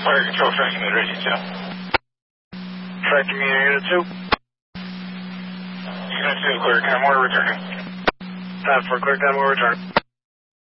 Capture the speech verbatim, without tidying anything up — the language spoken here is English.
Fire Control, Track Commuter, Unit two. Track Commuter, Unit two. Unit two, clear, time order returning. Time for clear, time order return.